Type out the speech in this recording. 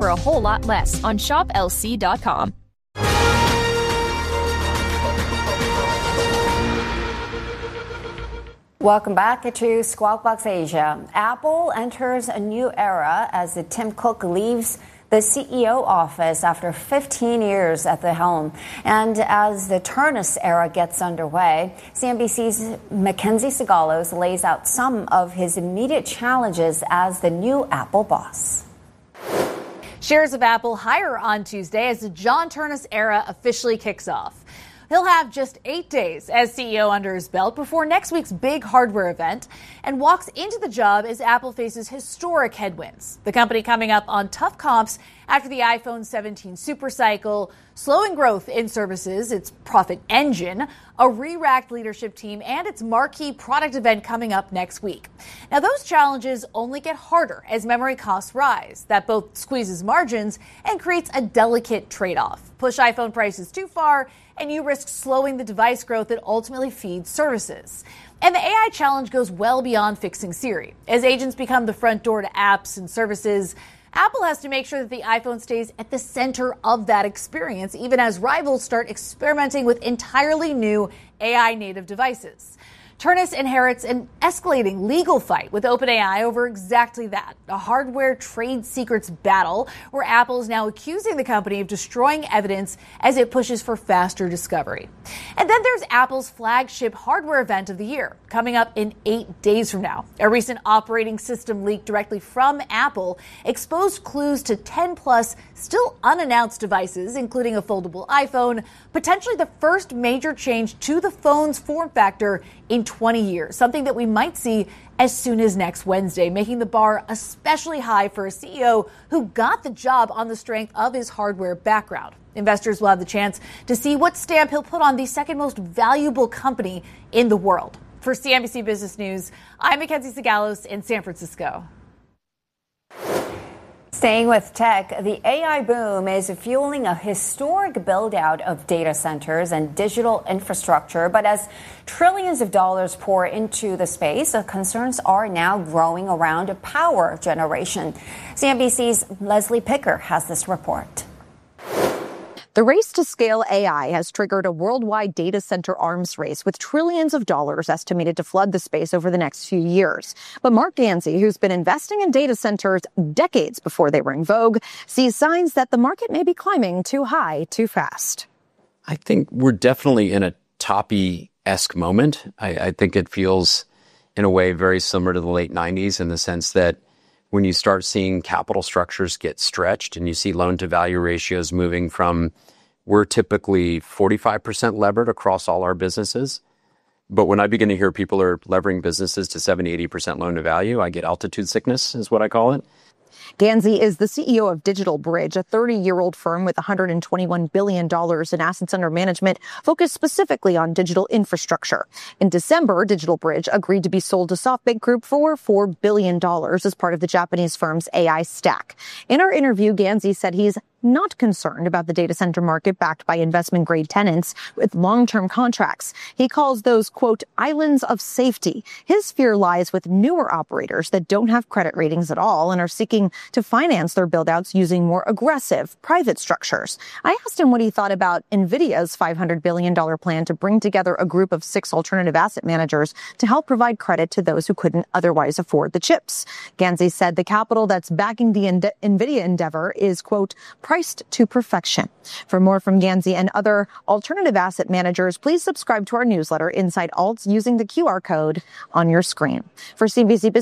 for a whole lot less on shoplc.com. Welcome back to Squawk Box Asia. Apple enters a new era as Tim Cook leaves the CEO office after 15 years at the helm. And as the Ternus era gets underway, CNBC's Mackenzie Sigalos lays out some of his immediate challenges as the new Apple boss. Shares of Apple higher on Tuesday as the John Ternus era officially kicks off. He'll have just 8 days as CEO under his belt before next week's big hardware event and walks into the job as Apple faces historic headwinds. The company coming up on tough comps after the iPhone 17 supercycle, slowing growth in services, its profit engine, a re-racked leadership team, and its marquee product event coming up next week. Now, those challenges only get harder as memory costs rise. That both squeezes margins and creates a delicate trade-off. Push iPhone prices too far, and you risk slowing the device growth that ultimately feeds services. And the AI challenge goes well beyond fixing Siri. As agents become the front door to apps and services, Apple has to make sure that the iPhone stays at the center of that experience, even as rivals start experimenting with entirely new AI-native devices. Ternus inherits an escalating legal fight with OpenAI over exactly that, a hardware trade secrets battle where Apple is now accusing the company of destroying evidence as it pushes for faster discovery. And then there's Apple's flagship hardware event of the year, coming up in 8 days from now. A recent operating system leak directly from Apple exposed clues to 10-plus still unannounced devices, including a foldable iPhone, potentially the first major change to the phone's form factor in 20 years, something that we might see as soon as next Wednesday, making the bar especially high for a CEO who got the job on the strength of his hardware background. Investors will have the chance to see what stamp he'll put on the second most valuable company in the world. For CNBC Business News, I'm Mackenzie Sigalos in San Francisco. Staying with tech, the AI boom is fueling a historic build-out of data centers and digital infrastructure. But as trillions of dollars pour into the space, concerns are now growing around power generation. CNBC's Leslie Picker has this report. The race to scale AI has triggered a worldwide data center arms race with trillions of dollars estimated to flood the space over the next few years. But Mark Ganzi, who's been investing in data centers decades before they were in vogue, sees signs that the market may be climbing too high too fast. I think we're definitely in a toppy-esque moment. I think it feels, in a way, very similar to the late 90s in the sense that when you start seeing capital structures get stretched and you see loan-to-value ratios moving from, we're typically 45% levered across all our businesses. But when I begin to hear people are levering businesses to 70, 80% loan-to-value, I get altitude sickness, is what I call it. Ganzi is the CEO of DigitalBridge, a 30-year-old firm with $121 billion in assets under management focused specifically on digital infrastructure. In December, DigitalBridge agreed to be sold to SoftBank Group for $4 billion as part of the Japanese firm's AI stack. In our interview, Ganzi said he's not concerned about the data center market backed by investment-grade tenants with long-term contracts. He calls those, quote, islands of safety. His fear lies with newer operators that don't have credit ratings at all and are seeking to finance their build-outs using more aggressive private structures. I asked him what he thought about NVIDIA's $500 billion plan to bring together a group of 6 alternative asset managers to help provide credit to those who couldn't otherwise afford the chips. Ganzi said the capital that's backing the NVIDIA endeavor is, quote, priced to perfection. For more from Ganzi and other alternative asset managers, please subscribe to our newsletter, Inside Alts, using the QR code on your screen. For CNBC Business